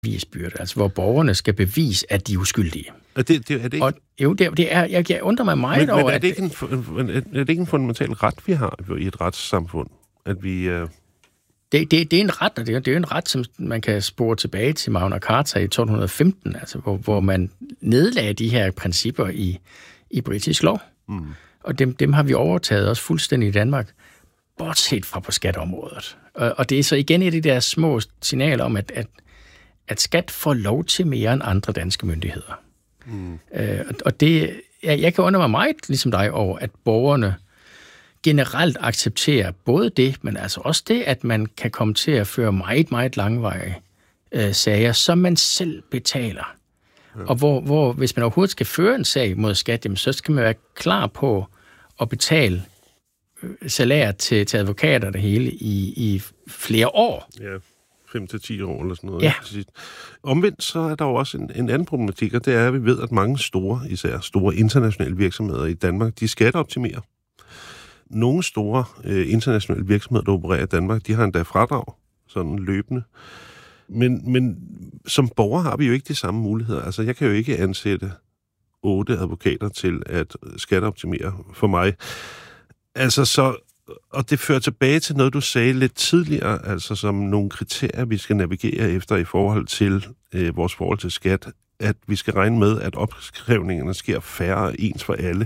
bevisbyrde, altså hvor borgerne skal bevise, at de er uskyldige. Er det ikke? Og, jo, det er, jeg undrer mig meget over, men er det ikke en fundamental ret, vi har i et retssamfund? At vi... Det er en ret, og det er en ret, som man kan spore tilbage til Magna Carta i 1215, altså hvor man nedlagde de her principper i britisk lov. Mm. Og dem har vi overtaget også fuldstændig i Danmark, bortset fra på skatteområdet. Og det er så igen et af de der små signaler om, at skat får lov til mere end andre danske myndigheder. Mm. Og det, jeg kan undre mig meget, ligesom dig, over, at borgerne generelt accepterer både det, men altså også det, at man kan komme til at føre meget, meget langvarige sager, som man selv betaler. Ja. Og hvor hvis man overhovedet skal føre en sag mod skat, jamen, så skal man være klar på at betale salær til advokater det hele i flere år. Ja, 5-10 år eller sådan noget. Ja. Omvendt så er der jo også en anden problematik, og det er, at vi ved, at mange især store internationale virksomheder i Danmark, de skatteoptimerer. Nogle store internationale virksomheder, der opererer i Danmark, de har endda fradrag, sådan løbende. Men som borger har vi jo ikke de samme muligheder. Altså, jeg kan jo ikke ansætte 8 advokater til at skatteoptimere for mig. Altså, og det fører tilbage til noget, du sagde lidt tidligere, altså som nogle kriterier, vi skal navigere efter i forhold til vores forhold til skat, at vi skal regne med, at opskrivningerne sker færre og ens for alle.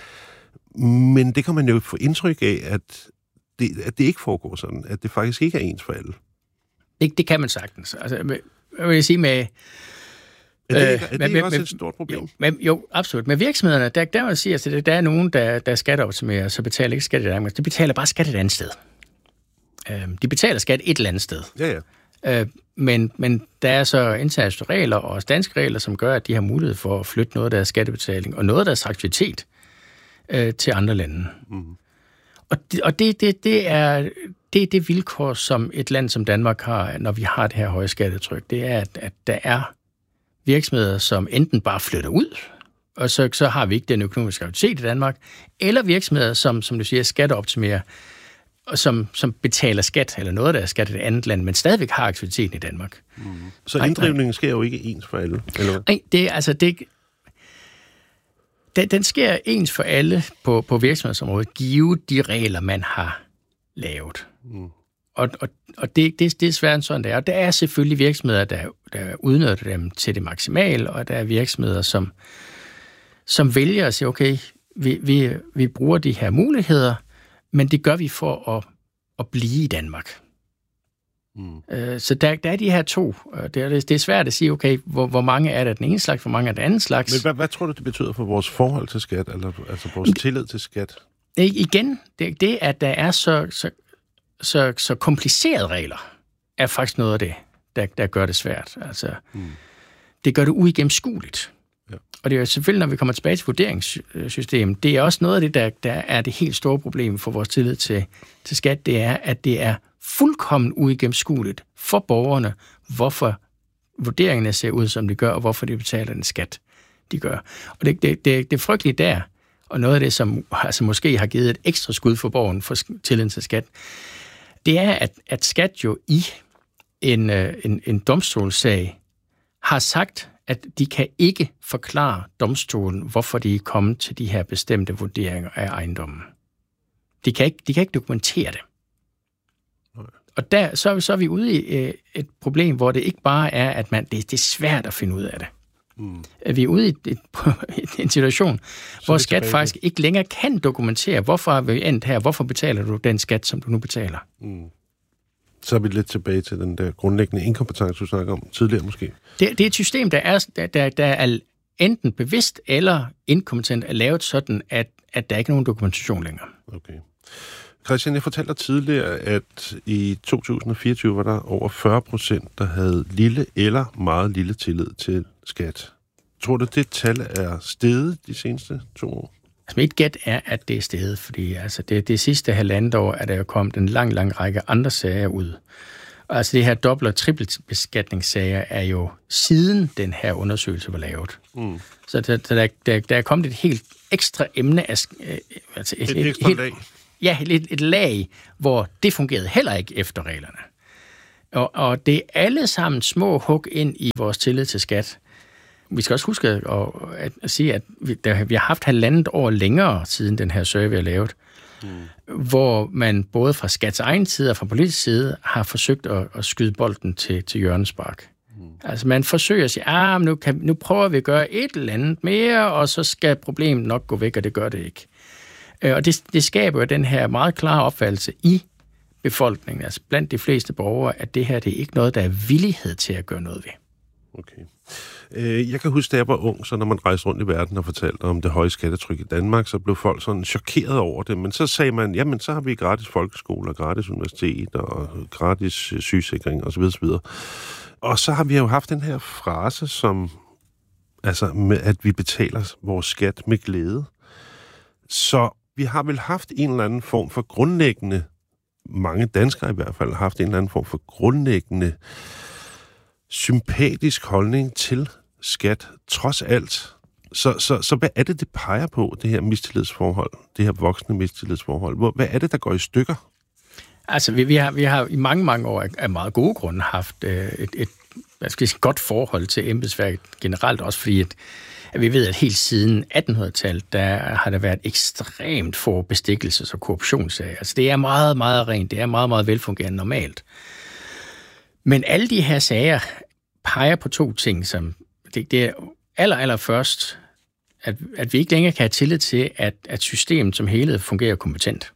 Men det kan man jo få indtryk af, at det ikke foregår sådan, at det faktisk ikke er ens for alle. Det kan man sagtens. Altså, jeg vil sige med... Er det også et stort problem? Jo, absolut. Med virksomhederne, der vil jeg sige, at der er nogen, der skatteoptimerer, så betaler ikke skat i Danmark. De betaler bare skat et andet sted. De betaler skat et eller andet sted. Ja. Men der er så internationale regler og også danske regler, som gør, at de har mulighed for at flytte noget af deres skattebetaling og noget af deres aktivitet til andre lande. Mm. Og det er det vilkår, som et land som Danmark har, når vi har det her høje skattetryk. Det er, at der er virksomheder, som enten bare flytter ud, og så har vi ikke den økonomiske aktivitet i Danmark, eller virksomheder, som du siger, skatteoptimerer, og som betaler skat, eller noget af deres skat i et andet land, men stadigvæk har aktiviteten i Danmark. Mm. Så inddrivningen sker jo ikke ens for alle? Eller? Nej, den sker ens for alle på virksomhedsområdet, givet de regler, man har lavet. Mm. Og det er svært sådan, det er. Og der er selvfølgelig virksomheder, der udnytter dem til det maksimale, og der er virksomheder, som vælger at sige, okay, vi bruger de her muligheder, men det gør vi for at blive i Danmark. Mm. Så der er de her to. Det er svært at sige, okay, hvor mange er der den ene slags, hvor mange er den anden slags. Men hvad tror du, det betyder for vores forhold til skat, eller altså vores tillid til skat? Igen, det at der er så komplicerede regler, er faktisk noget af det, der gør det svært. Altså, det gør det uigennemskueligt. Ja. Og det er jo selvfølgelig, når vi kommer tilbage til vurderingssystemet, det er også noget af det, der er det helt store problem for vores tillid til skat, det er, at det er fuldkommen uigennemskueligt for borgerne, hvorfor vurderingerne ser ud, som de gør, og hvorfor de betaler den skat, de gør. Og det er frygteligt der, og noget af det, som altså måske har givet et ekstra skud for borgeren for tilliden til skat, det er, at skat jo i en domstolssag har sagt, at de kan ikke forklare domstolen, hvorfor de er kommet til de her bestemte vurderinger af ejendommen. De kan ikke dokumentere det. Og der, så er vi ude i et problem, hvor det ikke bare er, at det er svært at finde ud af det. Mm. Vi er ude i en situation, hvor skat faktisk ikke længere kan dokumentere, hvorfor er vi endt her, hvorfor betaler du den skat, som du nu betaler. Mm. Så er vi lidt tilbage til den der grundlæggende inkompetence, du snakker om tidligere måske. Det er et system, der er enten bevidst eller inkompetent er lavet sådan, at der ikke er nogen dokumentation længere. Okay. Christian, jeg fortalte dig tidligere, at i 2024 var der over 40%, der havde lille eller meget lille tillid til skat. Tror du, det tal er steget de seneste 2 år? Altså, mit gæt er, at det er steget, fordi altså, det sidste halvandet år er der jo kommet en lang række andre sager ud. Og altså, det her dobbelt- og trippelbeskatningssager er jo siden den her undersøgelse var lavet. Mm. Så der er kommet et helt ekstra emne. Altså, et ekstra lag? Ja, et lag, hvor det fungerede heller ikke efter reglerne. Og det er alle sammen små hug ind i vores tillid til skat. Vi skal også huske at sige, at vi har haft 1,5 år længere siden den her survey er lavet, hvor man både fra Skats egen side og fra politisk side har forsøgt at skyde bolden til hjørnespark. Altså man forsøger at sige, nu prøver vi at gøre et eller andet mere, og så skal problemet nok gå væk, og det gør det ikke. Og det skaber jo den her meget klare opfattelse i befolkningen, altså blandt de fleste borgere, at det her det er ikke noget, der er villighed til at gøre noget ved. Okay. Jeg kan huske, da jeg var ung, så når man rejste rundt i verden og fortalte om det høje skattetryk i Danmark, så blev folk sådan chokeret over det. Men så sagde man, jamen så har vi gratis folkeskole, gratis universitet og gratis sygesikring osv. Og så har vi jo haft den her frase, som, altså med, at vi betaler vores skat med glæde. Så vi har vel haft en eller anden form for grundlæggende, mange danskere i hvert fald, har haft en eller anden form for grundlæggende sympatisk holdning til skat, trods alt. Så hvad er det peger på, det her mistillidsforhold, det her voksne mistillidsforhold? Hvad er det, der går i stykker? Altså, vi har i mange år af meget gode grunde haft et godt forhold til embedsværket generelt, også fordi at vi ved, at helt siden 1800-tallet, der har der været ekstremt få bestikkelses- og korruptionssager. Altså, det er meget, meget rent, det er meget, meget velfungerende normalt. Men alle de her sager peger på 2 ting, som det er allerførst, at vi ikke længere kan have tillid til, at systemet som helhed fungerer kompetent.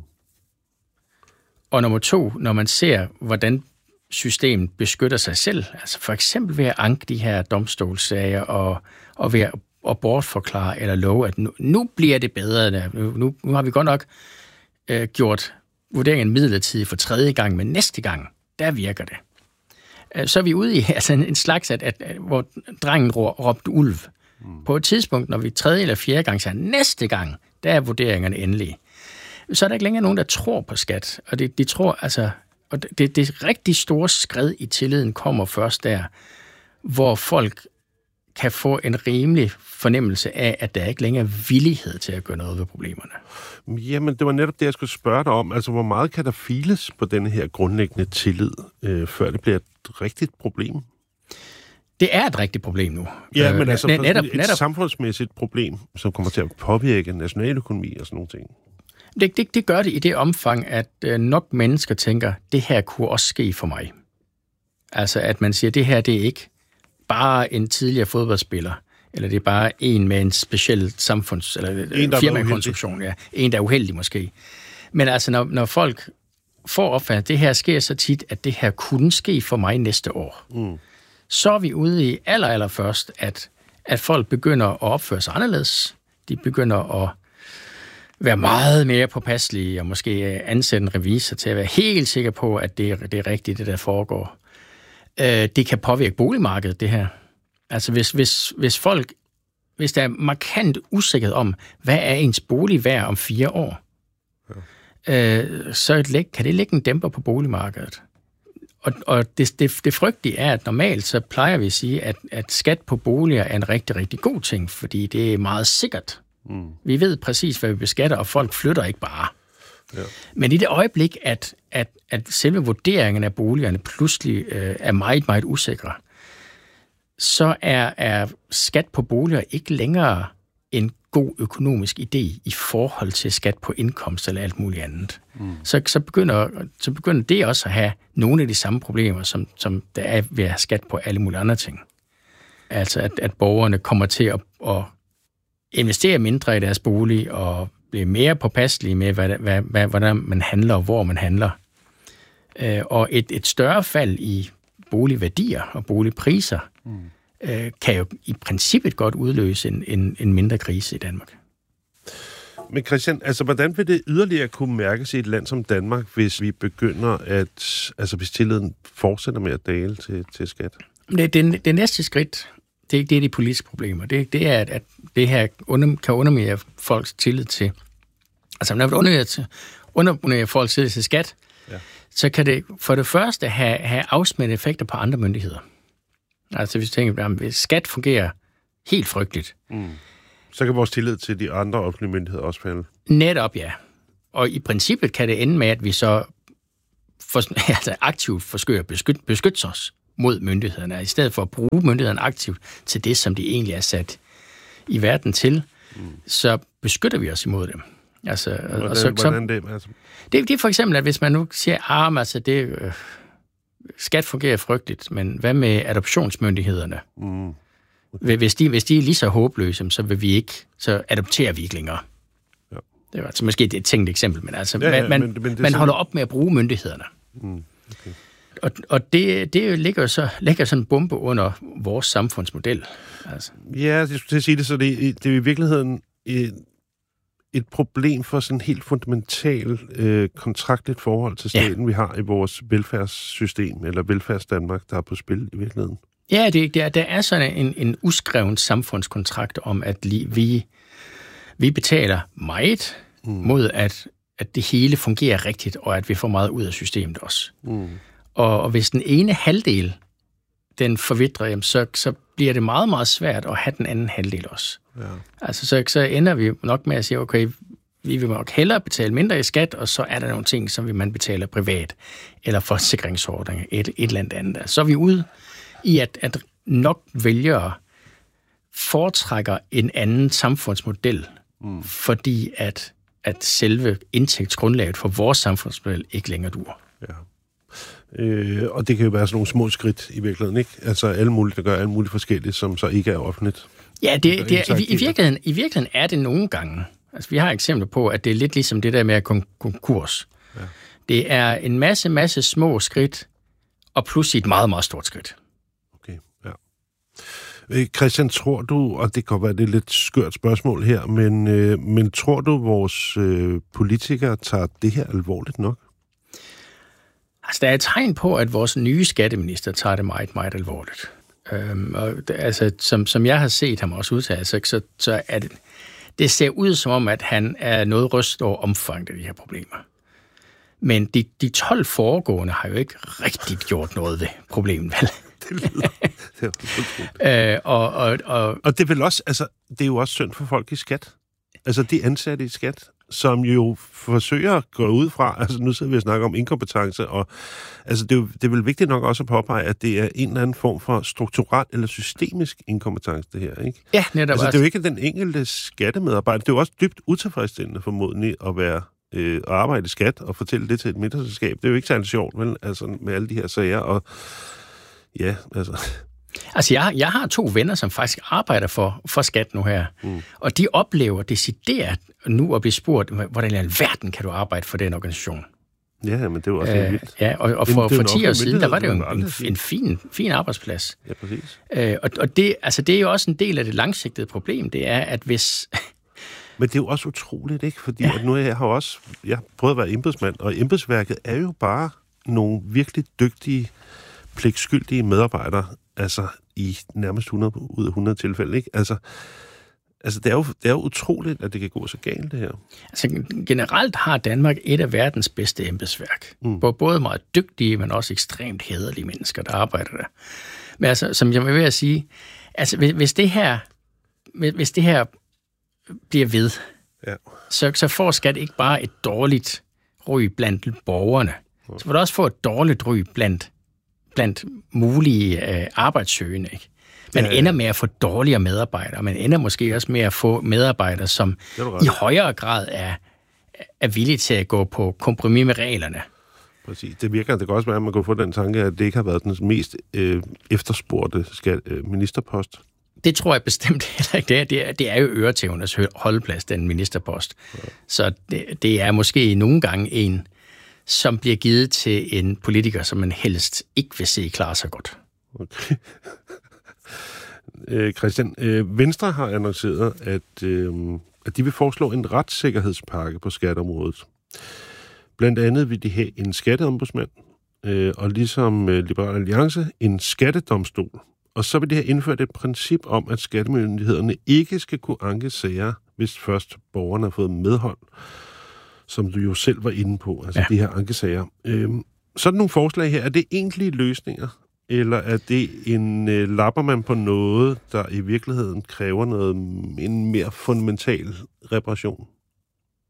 Og nummer 2, når man ser, hvordan systemet beskytter sig selv, altså for eksempel ved at anke de her domstolssager og ved at bortforklare eller love, at nu bliver det bedre. Nu har vi godt nok gjort vurderingen midlertidigt for 3. gang, men næste gang, der virker det. Så er vi ude i altså en slags, hvor drengen råbte ulv. På et tidspunkt, når vi 3. eller 4. gang siger, næste gang, der er vurderingerne endelige. Så er der ikke længere nogen, der tror på skat. Og de tror, altså, og det rigtig store skred i tilliden kommer først der, hvor folk kan få en rimelig fornemmelse af, at der ikke længere er villighed til at gøre noget ved problemerne. Jamen, det var netop det, jeg skulle spørge dig om. Altså, hvor meget kan der files på denne her grundlæggende tillid, før det bliver et rigtigt problem? Det er et rigtigt problem nu. Ja, men altså netop samfundsmæssigt problem, som kommer til at påvirke nationaløkonomi og sådan nogle ting. Det gør det i det omfang, at nok mennesker tænker, det her kunne også ske for mig. Altså, at man siger, det her det er ikke bare en tidligere fodboldspiller, eller det er bare en med en speciel eller firmakonstruktion. Ja. En, der er uheldig måske. Men altså, når folk får opfattet, at det her sker så tit, at det her kunne ske for mig næste år, så er vi ude i allerførst, at folk begynder at opføre sig anderledes. De begynder at være meget mere påpasselige, og måske ansætte en revisor til at være helt sikker på, at det er rigtigt, det der foregår. Det kan påvirke boligmarkedet, det her. Altså hvis der er markant usikkerhed om, hvad er ens bolig værd om 4 år, så kan det lægge en dæmper på boligmarkedet. Og det frygtelige er, at normalt så plejer vi at sige, at skat på boliger er en rigtig, rigtig god ting, fordi det er meget sikkert. Vi ved præcis, hvad vi beskatter, og folk flytter ikke bare. Ja. Men i det øjeblik, at selve vurderingen af boligerne pludselig er meget, meget usikre, så er skat på boliger ikke længere en god økonomisk idé i forhold til skat på indkomst eller alt muligt andet. Så begynder det også at have nogle af de samme problemer, som der er ved at have skat på alle mulige andre ting. Altså at borgerne kommer til at investere mindre i deres bolig og blive mere påpasselige med, hvordan man handler og hvor man handler. Og et større fald i boligværdier og boligpriser kan jo i princippet godt udløse en mindre krise i Danmark. Men Christian, altså hvordan vil det yderligere kunne mærkes i et land som Danmark, hvis vi begynder hvis tilliden fortsætter med at dale til skat? Det næste skridt, det er de politiske problemer. Det er, at det her kan underminere folks tillid til. Altså, når vi underminerer folks tillid til skat, så kan det for det første have afsmittende effekter på andre myndigheder. Altså, hvis vi tænker, at skat fungerer helt frygteligt. Så kan vores tillid til de andre offentlige myndigheder også falde. Netop, ja. Og i princippet kan det ende med, at vi så aktivt forsøger at beskytte os mod myndighederne, i stedet for at bruge myndighederne aktivt til det, som de egentlig er sat i verden til, så beskytter vi os imod dem. Altså, hvordan det? Altså? Det er for eksempel, at hvis man nu siger, skat fungerer frygteligt, men hvad med adoptionsmyndighederne? Okay. Hvis de er lige så håbløse, så adopterer vi ikke længere. Ja. Det var altså måske et tænkt eksempel, men altså, man holder op med at bruge myndighederne. Okay. Og det ligger sådan en bombe under vores samfundsmodel. Altså. Ja, jeg skulle til at sige det, så det er i virkeligheden et problem for sådan et helt fundamentalt kontraktligt forhold til staten, vi har i vores velfærdssystem, eller velfærdsdanmark, der er på spil i virkeligheden. Ja, der er sådan en uskreven samfundskontrakt om, at vi betaler meget mod, at det hele fungerer rigtigt, og at vi får meget ud af systemet også. Og hvis den ene halvdel, den forvitrer, så bliver det meget, meget svært at have den anden halvdel også. Ja. Altså, så ender vi nok med at sige, okay, vi vil nok hellere betale mindre i skat, og så er der nogle ting, som man betaler privat, eller forsikringsordninger, et eller andet. Så er vi ude i, at nok vælgere foretrækker en anden samfundsmodel, fordi at selve indtægtsgrundlaget for vores samfundsmodel ikke længere dur. Ja. Og det kan jo være sådan nogle små skridt i virkeligheden, ikke? Altså alle mulige, der gør alle mulige forskellige, som så ikke er offentligt. Ja, i virkeligheden er det nogle gange. Altså vi har eksempler på, at det er lidt ligesom det der med konkurs. Ja. Det er en masse små skridt, og pludselig et meget, meget stort skridt. Okay, ja. Christian, tror du, og det kan være det lidt skørt spørgsmål her, men tror du, vores politikere tager det her alvorligt nok? Altså, der er et tegn på, at vores nye skatteminister tager det meget, meget alvorligt. Som jeg har set ham også udtale, så er det ser ud som om, at han er noget rystet over omfanget af de her problemer. Men de 12 foregående har jo ikke rigtig gjort noget ved problemet, vel? Og det er vel også, altså, det er jo også synd for folk i skat. Altså, de ansatte i skat, som jo forsøger at gå ud fra, altså nu sidder vi og snakker om inkompetence, og altså det er vel vigtigt nok også at påpege, at det er en eller anden form for strukturel eller systemisk inkompetence, det her, ikke? Ja, netop. Altså det er jo ikke den enkelte skattemedarbejder, det er jo også dybt utilfredsstillende formodentlig at være at arbejde i skat og fortælle det til et middagsselskab. Det er jo ikke særlig sjovt, vel? Altså med alle de her sager, og ja, altså... Altså, jeg har 2 venner, som faktisk arbejder for skat nu her, og de oplever decideret nu at blive spurgt, hvordan i alverden kan du arbejde for den organisation? Ja, men det var også vildt. Ja, og for 10 år siden, der var det jo en fin arbejdsplads. Ja, præcis. Og det er jo også en del af det langsigtede problem, det er, at hvis... Men det er jo også utroligt, ikke? Fordi at nu jeg har prøvet at være embedsmand, og embedsværket er jo bare nogle virkelig dygtige, pligtskyldige medarbejdere, altså i nærmest 100 ud af 100 tilfælde, ikke? Altså det er jo utroligt, at det kan gå så galt, det her. Altså generelt har Danmark et af verdens bedste embedsværk. Både meget dygtige, men også ekstremt hæderlige mennesker, der arbejder der. Men altså, som jeg vil ved at sige, altså hvis det her bliver ved, så får skat ikke bare et dårligt ry blandt borgerne, så vil det også få et dårligt ry blandt mulige arbejdssøgende, ikke? Man ender med at få dårligere medarbejdere. Man ender måske også med at få medarbejdere, som i højere grad er villige til at gå på kompromis med reglerne. Præcis. Det kan også være, at man kan få den tanke, at det ikke har været den mest efterspurgte ministerpost. Det tror jeg bestemt heller ikke. Det er jo øretævnernes holdeplads, den ministerpost. Ja. Så det er måske nogle gange en, som bliver givet til en politiker, som man helst ikke vil se klare sig godt. Okay. Christian, Venstre har annonceret, at de vil foreslå en retssikkerhedspakke på skatteområdet. Blandt andet vil de have en skatteombudsmand, og ligesom Liberal Alliance, en skattedomstol. Og så vil de have indført et princip om, at skattemyndighederne ikke skal kunne anke sager, hvis først borgerne har fået medhold, som du jo selv var inde på, altså de her ankesager. Sådan nogle forslag her, er det egentlige løsninger, eller er det lapper man på noget, der i virkeligheden kræver en mere fundamental reparation?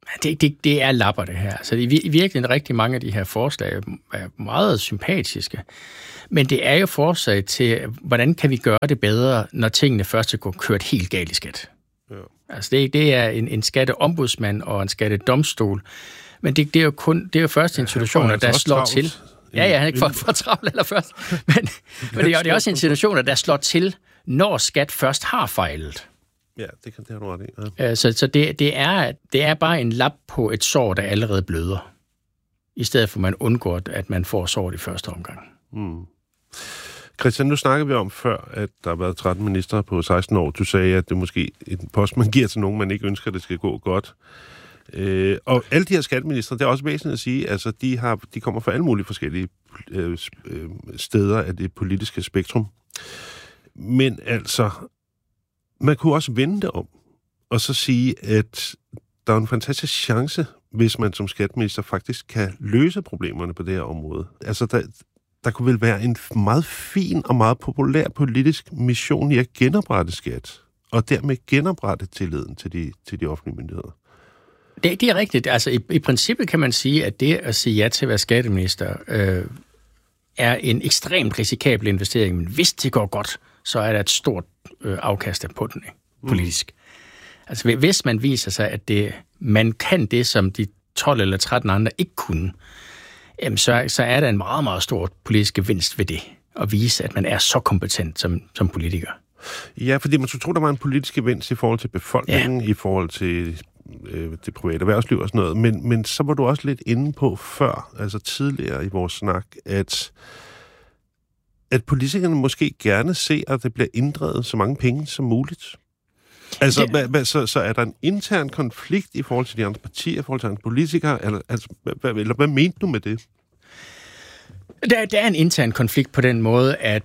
Det er lapper, det her. Altså, i virkeligheden rigtig mange af de her forslag er meget sympatiske. Men det er jo forslag til, hvordan kan vi gøre det bedre, når tingene først er kørt helt galt i skat. Ja. Altså, det er en skatteombudsmand og en skattedomstol. Men det er jo først institutioner, der slår til. Ja, han er ikke for travlt eller først. Men det er også institutioner, der slår til, når skat først har fejlet. Ja, det har du ret i. Ja. Så det er bare en lap på et sår, der allerede bløder. I stedet for, at man undgår, at man får såret i første omgang. Mm. Christian, nu snakkede vi om før, at der har været 13 ministre på 16 år. Du sagde, at det er måske en post, man giver til nogen, man ikke ønsker, at det skal gå godt. Og alle de her skatteministre, det er også væsentligt at sige, altså de kommer fra alle mulige forskellige steder af det politiske spektrum. Men altså, man kunne også vende det om, og så sige, at der er en fantastisk chance, hvis man som skatteminister faktisk kan løse problemerne på det her område. Altså, der kunne vel være en meget fin og meget populær politisk mission i at genoprette skat, og dermed genoprette tilliden til de offentlige myndigheder. Det er rigtigt. Altså, i princippet kan man sige, at det at sige ja til at være skatteminister er en ekstremt risikabel investering, men hvis det går godt, så er der et stort afkast på den politisk. Altså, hvis man viser sig, at man kan det, som de 12 eller 13 andre ikke kunne, så er der en meget, meget stor politisk gevinst ved det, at vise, at man er så kompetent som politiker. Ja, fordi man skulle tro, der var en politisk gevinst i forhold til befolkningen, i forhold til det private erhvervsliv og sådan noget, men så var du også lidt inde på før, altså tidligere i vores snak, at politikerne måske gerne ser, at det bliver inddrevet så mange penge som muligt. Altså, så er der en intern konflikt i forhold til de andre partier, i forhold til andre politikere, eller hvad mente du med det? Der er en intern konflikt på den måde, at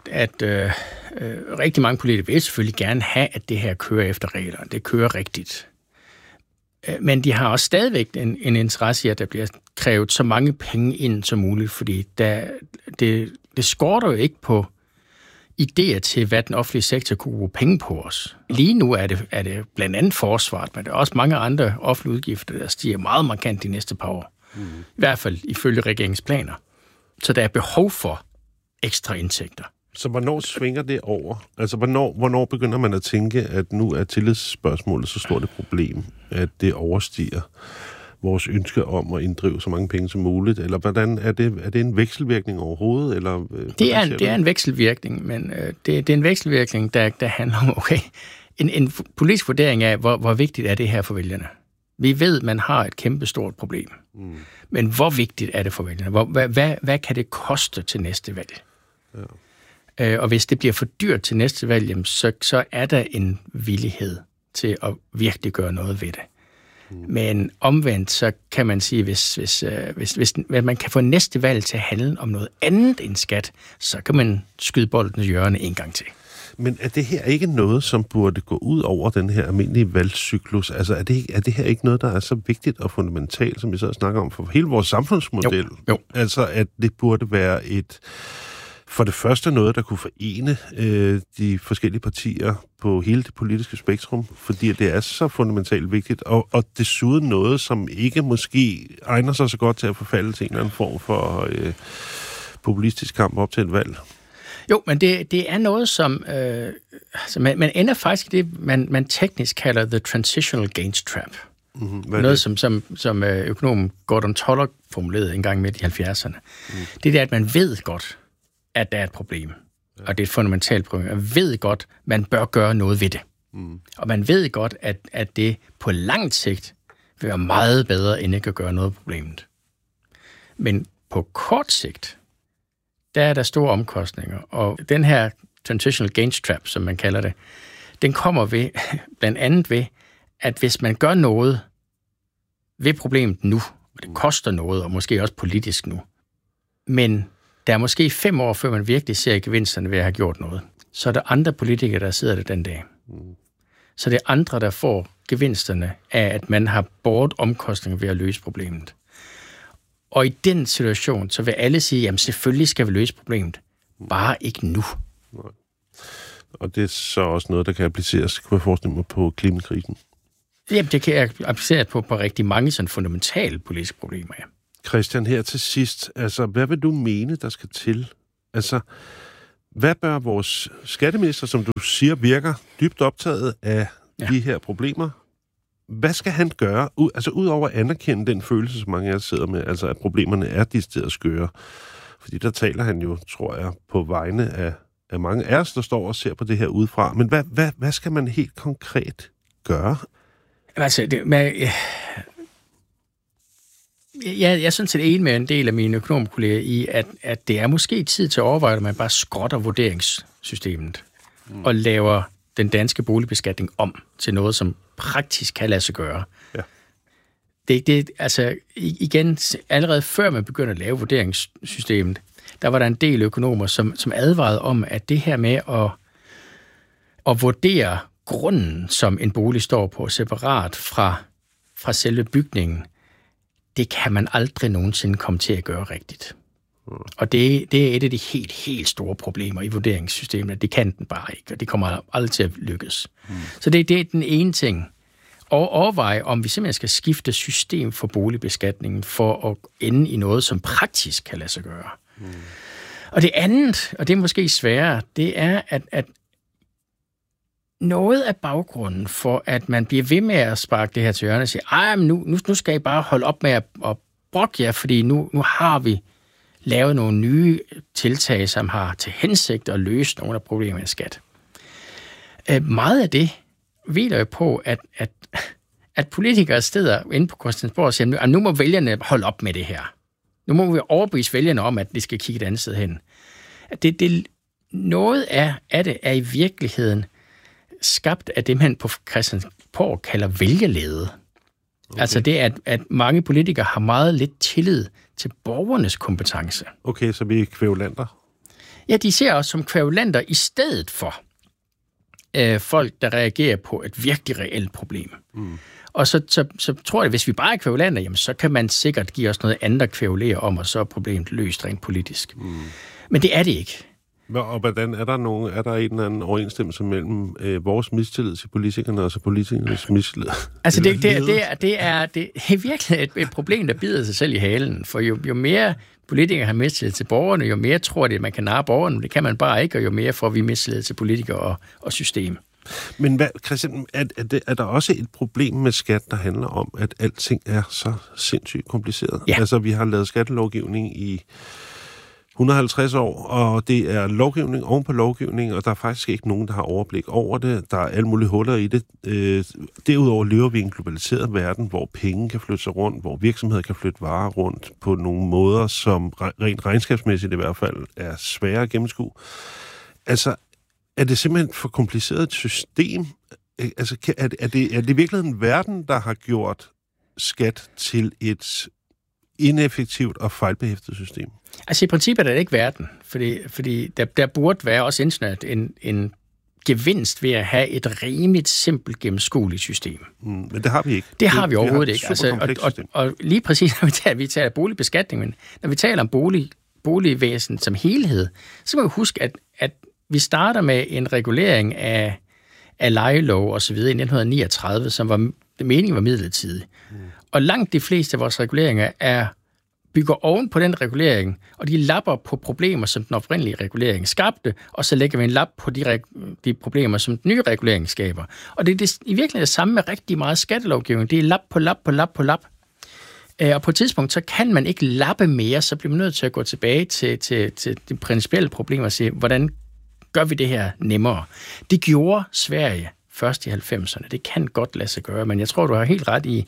rigtig mange politikere vil selvfølgelig gerne have, at det her kører efter reglerne. Det kører rigtigt. Men de har også stadigvæk en interesse i, at der bliver krævet så mange penge ind som muligt, fordi det skorter jo ikke på idéer til, hvad den offentlige sektor kunne bruge penge på os. Lige nu er det blandt andet forsvaret, men der er også mange andre offentlige udgifter, der stiger meget markant de næste par år. I hvert fald ifølge regeringsplaner. Så der er behov for ekstra indtægter. Så hvornår svinger det over? Altså, hvornår begynder man at tænke, at nu er tillidsspørgsmålet så stort et problem, at det overstiger vores ønske om at inddrive så mange penge som muligt? Eller hvordan er det en vekselvirkning overhovedet? Eller, det er en vekselvirkning, men det er en vekselvirkning, der handler om, en politisk vurdering af, hvor vigtigt er det her for vælgerne. Vi ved, man har et kæmpestort problem. Men hvor vigtigt er det for vælgerne? Hvad kan det koste til næste valg? Ja. Og hvis det bliver for dyrt til næste valg, så er der en villighed til at virkelig gøre noget ved det. Men omvendt, så kan man sige, hvis man kan få næste valg til at handle om noget andet end skat, så kan man skyde bolden i hjørne en gang til. Men er det her ikke noget, som burde gå ud over den her almindelige valgcyklus? Altså, er det her ikke noget, der er så vigtigt og fundamentalt, som vi så snakker om for hele vores samfundsmodel? Jo. Altså, at det burde være for det første noget, der kunne forene de forskellige partier på hele det politiske spektrum, fordi det er så fundamentalt vigtigt, og desuden noget, som ikke måske egner sig så godt til at forfalde til en eller anden form for populistisk kamp op til et valg. Jo, men det er noget, som man ender faktisk i det, man teknisk kalder the transitional gains trap. Noget, som økonom Gordon Tullock formulerede en gang midt i 70'erne. Det er det, at man ved godt, at der er et problem, og det er et fundamentalt problem. Man ved godt, man bør gøre noget ved det. Og man ved godt, at det på lang sigt vil være meget bedre, end ikke at gøre noget af problemet. Men på kort sigt, der er der store omkostninger, og den her transitional gains trap, som man kalder det, den kommer blandt andet ved, at hvis man gør noget ved problemet nu, og det koster noget, og måske også politisk nu, men der er måske 5 år, før man virkelig ser gevinsterne ved at have gjort noget, så er der andre politikere, der sidder der den dag. Så det er andre, der får gevinsterne af, at man har båret omkostninger ved at løse problemet. Og i den situation, så vil alle sige, jamen selvfølgelig skal vi løse problemet. Bare ikke nu. Og det er så også noget, der kan appliceres, kan man forestille mig, på klimakrisen. Jamen, det kan jeg applicere på rigtig mange sådan fundamentale politiske problemer, ja. Christian, her til sidst, altså, hvad vil du mene, der skal til? Altså, hvad bør vores skatteminister, som du siger, virker dybt optaget af de her problemer? Hvad skal han gøre, ud over at anerkende den følelse, som mange af os sidder med, altså at problemerne er decideret skøre? Fordi der taler han jo, tror jeg, på vegne af mange af os, der står og ser på det her udefra. Men hvad skal man helt konkret gøre? Altså, jeg er sådan set enig med en del af mine økonomkolleger i, at det er måske tid til at overveje, at man bare skrotter vurderingssystemet og laver den danske boligbeskatning om til noget, som praktisk kan lade sig gøre. Ja. Altså, igen, allerede før man begynder at lave vurderingssystemet, der var der en del økonomer, som advarede om, at det her med at vurdere grunden, som en bolig står på, separat fra selve bygningen, det kan man aldrig nogensinde komme til at gøre rigtigt. Og det er et af de helt store problemer i vurderingssystemet. Det kan den bare ikke, og det kommer aldrig til at lykkes. Så det er den ene ting. Og overveje, om vi simpelthen skal skifte system for boligbeskatningen for at ende i noget, som praktisk kan lade sig gøre. Og det andet, og det er måske sværere, det er, at noget af baggrunden for, at man bliver ved med at sparke det her til hjørne og sige, men nu skal I bare holde op med at brokke jer, fordi nu har vi lavet nogle nye tiltag, som har til hensigt at løse nogle af problemerne i skat. Meget af det hviler jo på, at politikere steder inde på Christiansborg og siger, at nu må vælgerne holde op med det her. Nu må vi overbevise vælgerne om, at de skal kigge et andet sted hen. Noget af det er i virkeligheden skabt af det, man på Christiansborg kalder vælgerlede. Okay. Altså det, at mange politikere har meget lidt tillid til borgernes kompetence. Okay, så vi er kvævlanter? Ja, de ser os som kvævlanter i stedet for folk, der reagerer på et virkelig reelt problem. Og så tror jeg, at hvis vi bare er kvævlanter, jamen, så kan man sikkert give os noget andet at kvævlere om, og så er problemet løst rent politisk. Men det er det ikke. Og hvordan er der en eller anden overensstemmelse mellem vores mistillid til politikerne og så politikernes mistillid? Altså det er virkelig et problem, der bider sig selv i halen. For jo mere politikere har mistillid til borgerne, jo mere tror de, at man kan narre borgerne. Det kan man bare ikke, og jo mere får vi mistillid til politikere og system. Men Christian, er der også et problem med skat, der handler om, at alting er så sindssygt kompliceret? Ja. Altså, vi har lavet skattelovgivning i 150 år, og det er lovgivning oven på lovgivning, og der er faktisk ikke nogen, der har overblik over det. Der er alle mulige huller i det. Derudover lever vi i en globaliseret verden, hvor penge kan flytte sig rundt, hvor virksomheder kan flytte varer rundt på nogle måder, som rent regnskabsmæssigt i hvert fald er svære at gennemskue. Altså, er det simpelthen for kompliceret et system? Altså, er det virkelig en verden, der har gjort skat til et ineffektivt og fejlbehæftet system? Altså i princippet er det ikke verden, fordi der burde være også internationalt en gevinst ved at have et rimeligt, simpelt, gennemskueligt system. Men det har vi ikke. Det har vi overhovedet ikke. Altså, og lige præcis, når vi taler boligbeskatning, men når vi taler om boligvæsen som helhed, så må vi huske, at vi starter med en regulering af lejelov og så videre i 1939, som var meningen var midlertidig. Og langt de fleste af vores reguleringer bygger oven på den regulering, og de lapper på problemer, som den oprindelige regulering skabte, og så lægger vi en lap på de problemer, som den nye regulering skaber. Og det er i virkeligheden det samme med rigtig meget skattelovgivning. Det er lap på lap på lap på lap. Og på et tidspunkt, så kan man ikke lappe mere, så bliver man nødt til at gå tilbage til de principielle problemer og se, hvordan gør vi det her nemmere. Det gjorde Sverige først i 90'erne. Det kan godt lade sig gøre, men jeg tror, du har helt ret i,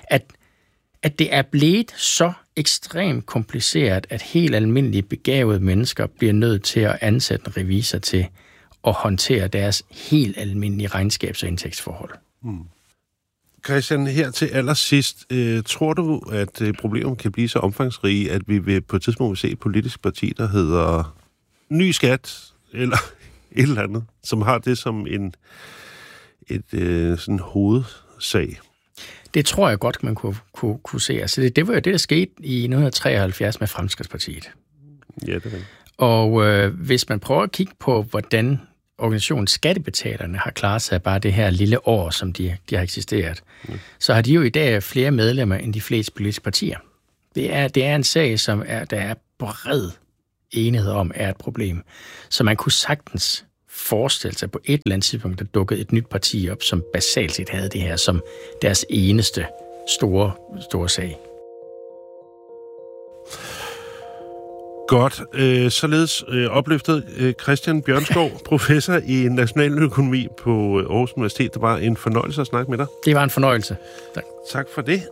at det er blevet så ekstremt kompliceret, at helt almindelige begavede mennesker bliver nødt til at ansætte en revisor til at håndtere deres helt almindelige regnskabs- og indtægtsforhold. Christian, her til allersidst, tror du, at problemet kan blive så omfangsrige, at vi vil på et tidspunkt vil se et politisk parti, der hedder Ny Skat, eller et eller andet, som har det som et sådan hovedsag? Det tror jeg godt, man kunne se. Altså det var jo det, der skete i 1973 med Fremskridtspartiet. Ja, det er det. Og hvis man prøver at kigge på, hvordan organisationen Skattebetalerne har klaret sig bare det her lille år, som de har eksisteret, så har de jo i dag flere medlemmer end de fleste politiske partier. Det er en sag, som der er bred enighed om, er et problem. Så man kunne sagtens forestille sig på et eller andet tidspunkt, der dukkede et nyt parti op, som basalt set havde det her som deres eneste store sag. Godt. Således opløftet Christian Bjørnskov, professor i nationaløkonomi på Aarhus Universitet. Det var en fornøjelse at snakke med dig. Det var en fornøjelse. Tak for det.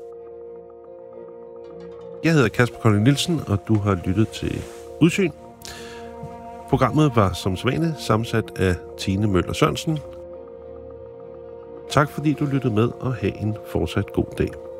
Jeg hedder Kasper Kolding Nielsen, og du har lyttet til Udsyn. Programmet var som sædvanligt sammensat af Tine Møller Sørensen. Tak fordi du lyttede med, og have en fortsat god dag.